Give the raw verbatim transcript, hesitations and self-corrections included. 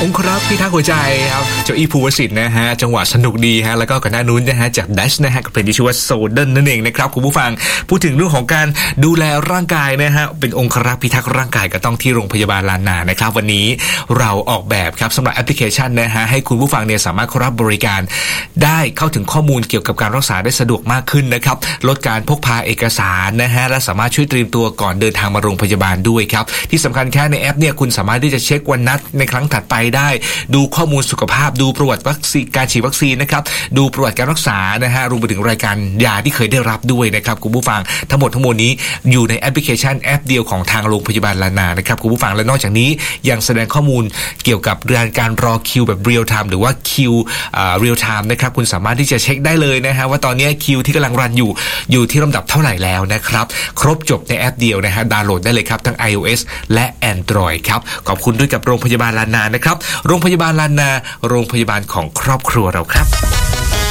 องค์ครับพี่ทักษ์หัวใจครับเจ้าอีภูวสิทธิ์นะฮะจังหวะสนุกดีฮะแล้วก็ก่อนหน้านู้นนะฮะจากดัชนะฮะกับเพลงที่ชื่อว่าโซเดนนั่นเองนะครับคุณผู้ฟังพูดถึงเรื่องของการดูแลร่างกายนะฮะเป็นองค์ครับพี่ทักษ์ร่างกายก็ต้องที่โรงพยาบาลลานนานะครับวันนี้เราออกแบบครับสำหรับแอปพลิเคชันนะฮะให้คุณผู้ฟังเนี่ยสามารถรับบริการได้เข้าถึงข้อมูลเกี่ยวกับการรักษาได้สะดวกมากขึ้นนะครับลดการพกพาเอกสารนะฮะและสามารถช่วยเตรียมตัวก่อนเดินทางมาโรงพยาบาลด้วยครับที่สำคัญแค่ในแอปเนี่ยคุณสามารถที่จะเช็ควันนัดในครั้งถัดไปได้ดูข้อมูลสุขภาพดูประวัติวัคซีนการฉีดวัคซีนนะครับดูประวัติการรักษานะฮะรวมไปถึงรายการยาที่เคยได้รับด้วยนะครับคุณผู้ฟังทั้งหมดทั้งมวลนี้อยู่ในแอปพลิเคชันแอปเดียวของทางโรงพยาบาลลานานะครับคุณผู้ฟังและนอกจากนี้ยังแสดงข้อมูลเกี่ยวกับการการรอคิวแบบเรียลไทม์หรือว่าคิวอ่าเรียลไทม์นะครับคุณสามารถที่จะเช็คได้เลยนะฮะว่าตอนนี้คิวที่กำลังรันอยู่อยู่ที่ลำดับเท่าไหร่แล้วนะครับครบจบในแอปเดียวนะฮะดาวน์โหลดได้เลยครับทั้ง iOS และ Android ครับขอบคุณด้วยกับโรงพยาบาลลานานะครับโรงพยาบาลลานาโรงพยาบาลของครอบครัวเราครับ